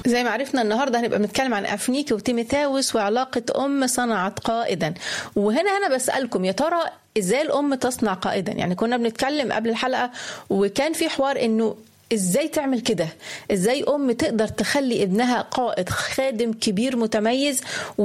زي ما عرفنا النهارده هنبقى بنتكلم عن أفنيكي وتيموثاوس وعلاقة أم صنعت قائدا. وهنا أنا بسألكم يا ترى ازاي الأم تصنع قائدا؟ يعني كنا بنتكلم قبل الحلقة وكان في حوار انه ازاي تعمل كده، ازاي ام تقدر تخلي ابنها قائد خادم كبير متميز.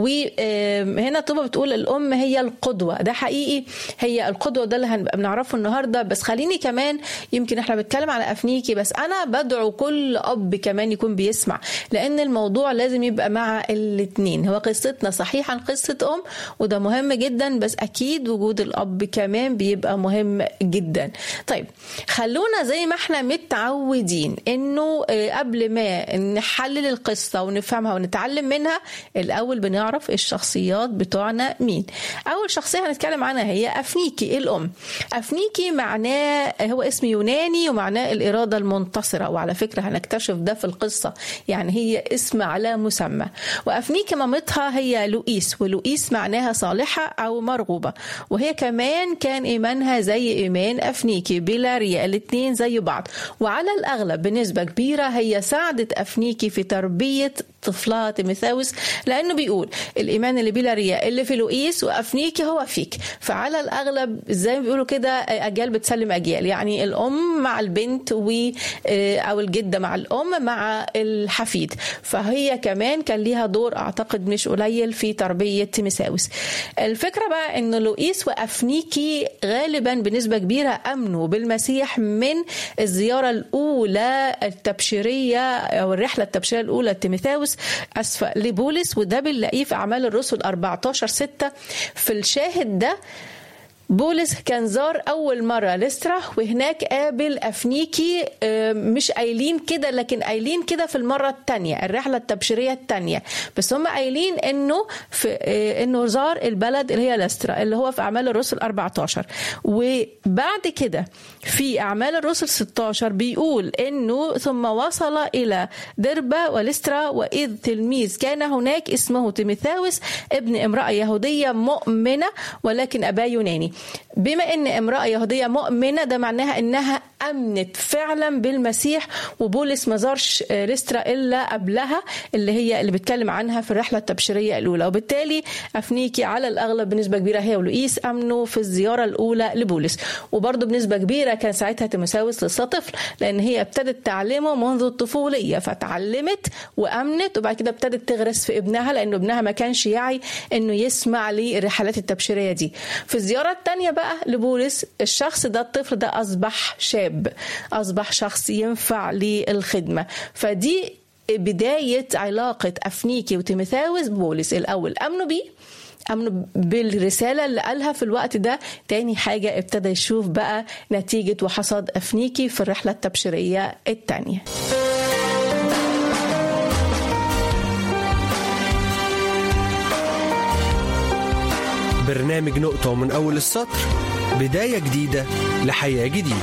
وهنا طبعا بتقول الام هي القدوة، ده حقيقي هي القدوة، ده اللي هنبقى بنعرفه النهاردة. بس خليني كمان، يمكن احنا بنتكلم على أفنيكي بس انا بدعو كل اب كمان يكون بيسمع، لان الموضوع لازم يبقى مع الاتنين. هو قصتنا صحيح عن قصة ام وده مهم جدا، بس اكيد وجود الاب كمان بيبقى مهم جدا. طيب خلونا زي ما احنا متعودين انه قبل ما نحلل القصة ونفهمها ونتعلم منها، الاول بنعرف الشخصيات بتوعنا مين. اول شخصية هنتكلم عنها هي أفنيكي الام. أفنيكي معناه، هو اسم يوناني ومعناه الإرادة المنتصرة، وعلى فكرة هنكتشف ده في القصة، يعني هي اسم على مسمى. وأفنيكي مامتها هي لوئيس، ولوئيس معناها صالحة او مرغوبة، وهي كمان كان ايمانها زي ايمان أفنيكي بلا رياء، الاتنين زي بعض. وعلى الأغلب بنسبة كبيرة هي ساعدت أفنيكي في تربية طفلها تيموثاوس، لأنه بيقول الإيمان اللي بلا رياء اللي في لوئيس وأفنيكي هو فيك. فعلى الأغلب زي ما بيقولوا كده أجيال بتسلم أجيال، يعني الأم مع البنت أو الجدة مع الأم مع الحفيد. فهي كمان كان ليها دور أعتقد مش قليل في تربية تيموثاوس. الفكرة بقى أن لوئيس وأفنيكي غالبا بنسبة كبيرة أمنوا بالمسيح من الزيارة الأولى التبشيرية أو الرحلة التبشيرية الأولى لتيموثاوس لبولس، وده بنلاقيه في أعمال الرسل 14:6. في الشاهد ده بولس كان زار أول مرة لسترا، وهناك قابل أفنيكي، مش قايلين كده لكن قايلين كده في المرة التانية، الرحلة التبشيرية التانية، بس هم قايلين إنه زار البلد اللي هي لسترا اللي هو في أعمال الرسل 14. وبعد كده في أعمال الرسل 16 بيقول إنه ثم وصل إلى دربة ولسترا، وإذ تلميذ كان هناك اسمه تيموثاوس ابن امرأة يهودية مؤمنة ولكن أباه يوناني. بما ان امرأة يهودية مؤمنة ده معناها انها امنت فعلا بالمسيح، وبولس ما زارش لسترا الا قبلها اللي بيتكلم عنها في الرحلة التبشيرية الاولى. وبالتالي أفنيكي على الاغلب بنسبة كبيرة هي ولوئيس امنوا في الزيارة الاولى لبولس. وبرضه بنسبة كبيرة كان ساعتها تيموثاوس لسه طفل، لان هي ابتدت تعلمه منذ الطفولية، فتعلمت وامنت، وبعد كده ابتدت تغرس في ابنها، لانه ابنها ما كانش يعي انه يسمع للرحلات التبشيرية دي. في الزيارة الثانية بقى لبولس، الشخص ده الطفل ده أصبح شاب، أصبح شخص ينفع للخدمة. فدي بداية علاقة أفنيكي وتيموثاوس ببولس. الأول أمنوا بالرسالة اللي قالها في الوقت ده. تاني حاجة ابتدى يشوف بقى نتيجة وحصاد أفنيكي في الرحلة التبشيرية الثانية. برنامج نقطة من أول السطر، بداية جديدة لحياة جديدة.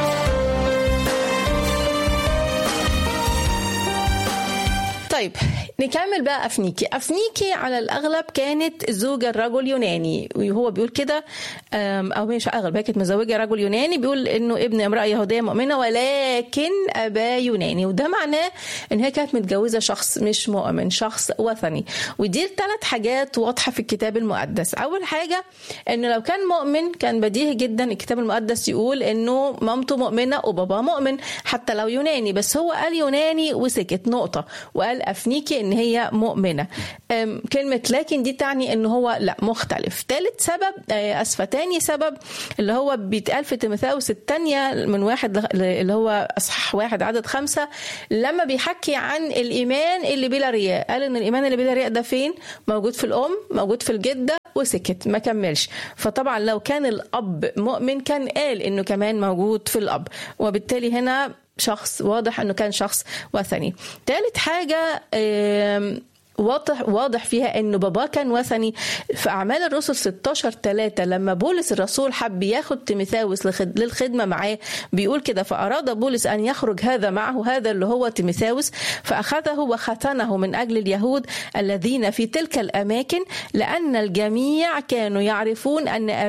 طيب نكمل بقى. أفنيكي على الأغلب كانت زوجة رجل يوناني، وهو بيقول كده، أو مش أغلب، هي كانت مزوجة رجل يوناني، بيقول إنه ابن امرأة يهودية مؤمنة ولكن أباه يوناني. وده معناه إن هي كانت متجوزة شخص مش مؤمن، شخص وثني. ودي 3 حاجات واضحة في الكتاب المقدس. أول حاجة إنه لو كان مؤمن كان بديهي جدا الكتاب المقدس يقول إنه مامته مؤمنة وبابا مؤمن حتى لو يوناني، بس هو قال يوناني وسكت نقطة، وقال أفنيكي إن هي مؤمنة. كلمة لكن دي تعني إن هو لا مختلف. ثالث سبب، تاني سبب اللي هو بيتقال في تيموثاوس الثانية من 1 اللي هو أصحاح 1 عدد 5، لما بيحكي عن الإيمان اللي بلا رياء، قال إن الإيمان اللي بلا رياء ده فين؟ موجود في الأم، موجود في الجدة، وسكت ما كملش. فطبعا لو كان الأب مؤمن كان قال إنه كمان موجود في الأب، وبالتالي هنا شخص واضح أنه كان شخص وثني. ثالث حاجة واضح فيها انه بابا كان وثني. في اعمال الرسل 16:3 لما بولس الرسول حب ياخد تيموثاوس للخدمه معاه بيقول كده: فاراد بولس ان يخرج هذا معه، هذا اللي هو تيموثاوس، فاخذه وختنه من اجل اليهود الذين في تلك الاماكن، لان الجميع كانوا يعرفون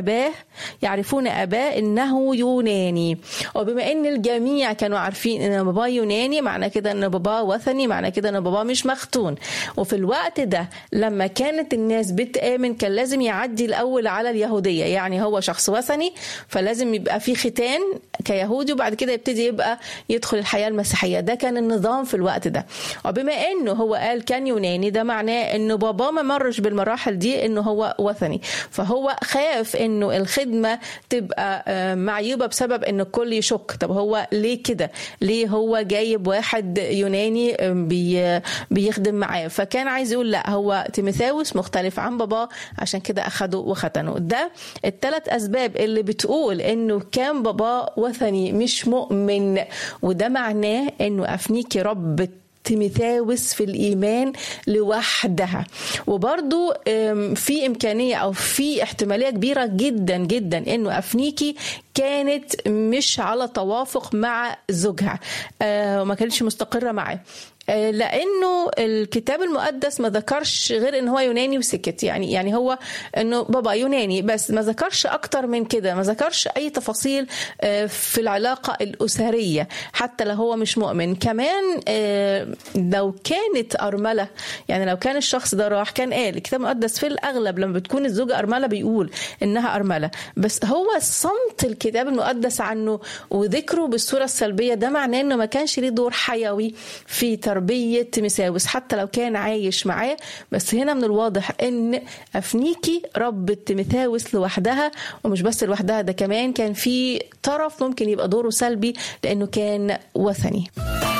اباه انه يوناني. وبما ان الجميع كانوا عارفين ان بابا يوناني، معنى كده ان بابا وثني، معنى كده ان بابا مش مختون. وفي الوقت ده لما كانت الناس بتآمن كان لازم يعدي الأول على اليهودية، يعني هو شخص وثني فلازم يبقى في ختان كيهودي، وبعد كده يبتدي يدخل الحياة المسيحية. ده كان النظام في الوقت ده. وبما انه هو قال كان يوناني، ده معناه انه بابا ما مرش بالمراحل دي انه هو وثني، فهو خاف انه الخدمة تبقى معيوبة بسبب ان الكل يشك. طب هو ليه كده؟ ليه هو جايب واحد يوناني بيخدم معاه؟ فكان عايز يقول لا، هو تيموثاوس مختلف عن بابا، عشان كده أخده وختنه. ده الثلاث أسباب اللي بتقول إنه كان بابا وثني مش مؤمن، وده معناه إنه أفنيكي رب تيموثاوس في الإيمان لوحدها. وبرضو في إمكانية أو في احتمالية كبيرة جدا جدا إنه أفنيكي كانت مش على توافق مع زوجها، وما كانتش مستقرة معاه، لأنه الكتاب المقدس ما ذكرش غير إن هو يوناني وسكت. يعني هو إنه بابا يوناني بس، ما ذكرش أكتر من كده، ما ذكرش أي تفاصيل في العلاقة الأسرية حتى لو هو مش مؤمن. كمان لو كانت أرملة، يعني لو كان الشخص ده راح، كان قال الكتاب المقدس في الأغلب لما بتكون الزوجة أرملة بيقول إنها أرملة، بس هو صمت الكتاب المقدس عنه وذكره بالصورة السلبية، ده معناه إنه ما كانش ليه دور حيوي في تربية تيموثاوس حتى لو كان عايش معاه. بس هنا من الواضح ان أفنيكي ربة تيموثاوس لوحدها، ومش بس لوحدها، ده كمان كان في طرف ممكن يبقى دوره سلبي لأنه كان وثني.